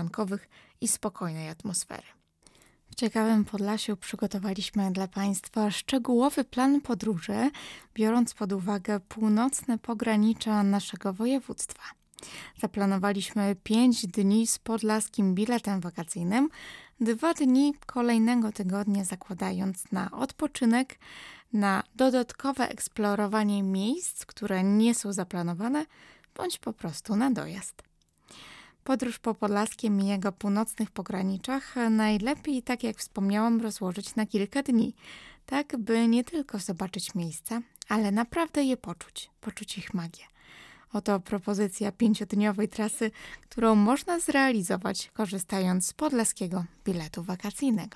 polankowych i spokojnej atmosfery. W ciekawym Podlasiu przygotowaliśmy dla Państwa szczegółowy plan podróży, biorąc pod uwagę północne pogranicza naszego województwa. Zaplanowaliśmy 5 dni z podlaskim biletem wakacyjnym, 2 dni kolejnego tygodnia zakładając na odpoczynek, na dodatkowe eksplorowanie miejsc, które nie są zaplanowane, bądź po prostu na dojazd. Podróż po Podlaskiem i jego północnych pograniczach najlepiej, tak jak wspomniałam, rozłożyć na kilka dni, tak by nie tylko zobaczyć miejsca, ale naprawdę je poczuć ich magię. Oto propozycja 5-dniowej trasy, którą można zrealizować korzystając z podlaskiego biletu wakacyjnego.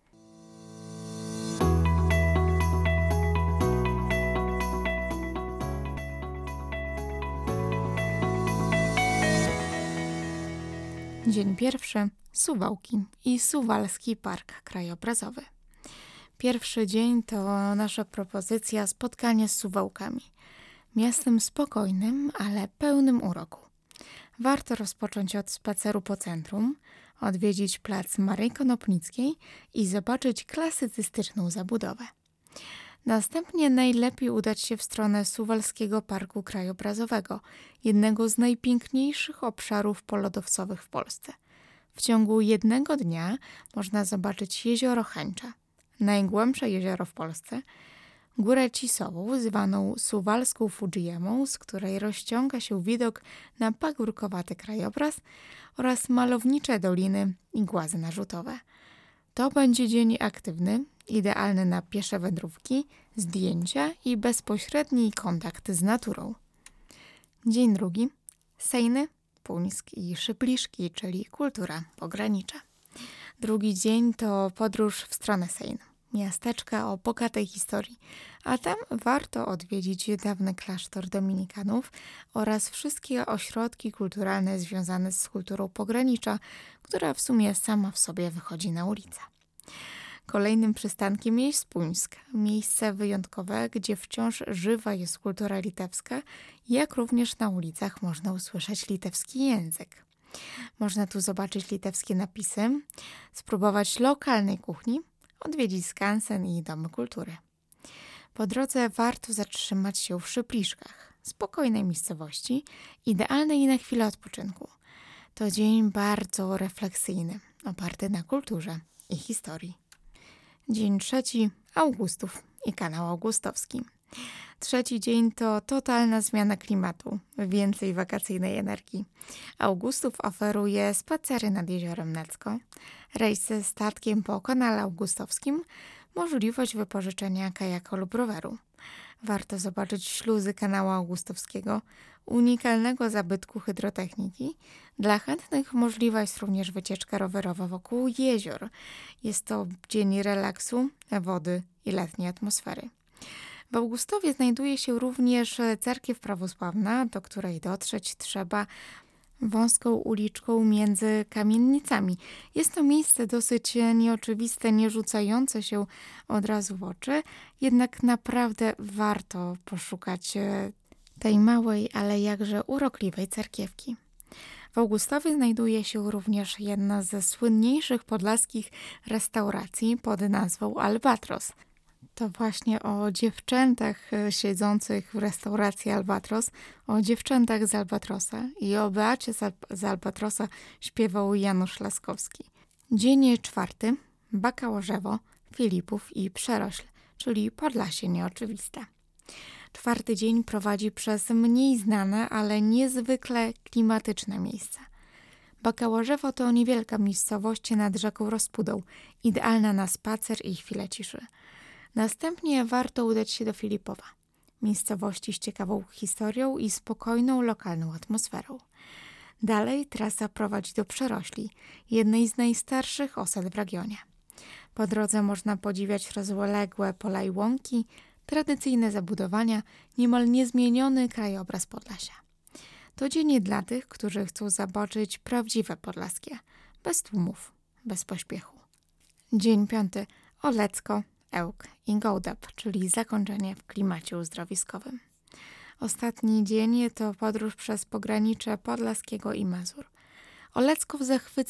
Dzień pierwszy. Suwałki i Suwalski Park Krajobrazowy. Pierwszy dzień to nasza propozycja spotkania z Suwałkami. Miastem spokojnym, ale pełnym uroku. Warto rozpocząć od spaceru po centrum, odwiedzić plac Maryi Konopnickiej i zobaczyć klasycystyczną zabudowę. Następnie najlepiej udać się w stronę Suwalskiego Parku Krajobrazowego, jednego z najpiękniejszych obszarów polodowcowych w Polsce. W ciągu jednego dnia można zobaczyć jezioro Chęcza, najgłębsze jezioro w Polsce, Górę Cisową, zwaną Suwalską Fujiamą, z której rozciąga się widok na pagórkowaty krajobraz oraz malownicze doliny i głazy narzutowe. To będzie dzień aktywny, idealny na piesze wędrówki, zdjęcia i bezpośredni kontakt z naturą. Dzień drugi. Sejny, Puńsk i Szypliszki, czyli kultura pogranicza. Drugi dzień to podróż w stronę Sejn, miasteczka o bogatej historii, a tam warto odwiedzić dawny klasztor dominikanów oraz wszystkie ośrodki kulturalne związane z kulturą pogranicza, która w sumie sama w sobie wychodzi na ulicę. Kolejnym przystankiem jest Puńsk, miejsce wyjątkowe, gdzie wciąż żywa jest kultura litewska, jak również na ulicach można usłyszeć litewski język. Można tu zobaczyć litewskie napisy, spróbować lokalnej kuchni, odwiedzić skansen i domy kultury. Po drodze warto zatrzymać się w Szypliszkach, spokojnej miejscowości, idealnej na chwilę odpoczynku. To dzień bardzo refleksyjny, oparty na kulturze i historii. Dzień trzeci. Augustów i kanał augustowski. Trzeci dzień to totalna zmiana klimatu, więcej wakacyjnej energii. Augustów oferuje spacery nad jeziorem Necko, rejsy statkiem po kanale augustowskim, możliwość wypożyczenia kajaka lub roweru. Warto zobaczyć śluzy kanału augustowskiego, unikalnego zabytku hydrotechniki. Dla chętnych możliwa jest również wycieczka rowerowa wokół jezior. Jest to dzień relaksu, wody i letniej atmosfery. W Augustowie znajduje się również cerkiew prawosławna, do której dotrzeć trzeba wąską uliczką między kamienicami. Jest to miejsce dosyć nieoczywiste, nie rzucające się od razu w oczy, jednak naprawdę warto poszukać tej małej, ale jakże urokliwej cerkiewki. W Augustowie znajduje się również jedna ze słynniejszych podlaskich restauracji pod nazwą Albatros. To właśnie o dziewczętach siedzących w restauracji Albatros, o dziewczętach z Albatrosa i o Beacie z Albatrosa śpiewał Janusz Laskowski. Dzień czwarty. Bakałażewo, Filipów i Przerośl, czyli Podlasie nieoczywiste. Czwarty dzień prowadzi przez mniej znane, ale niezwykle klimatyczne miejsca. Bakałażewo to niewielka miejscowość nad rzeką Rozpudą, idealna na spacer i chwilę ciszy. Następnie warto udać się do Filipowa, miejscowości z ciekawą historią i spokojną lokalną atmosferą. Dalej trasa prowadzi do Przerośli, jednej z najstarszych osad w regionie. Po drodze można podziwiać rozległe pola i łąki, tradycyjne zabudowania, niemal niezmieniony krajobraz Podlasia. To dzień dla tych, którzy chcą zobaczyć prawdziwe podlaskie, bez tłumów, bez pośpiechu. Dzień piąty. Olecko, Ełk i Gołdap, czyli zakończenie w klimacie uzdrowiskowym. Ostatni dzień to podróż przez pogranicze Podlaskiego i Mazur. Olecków zachwyca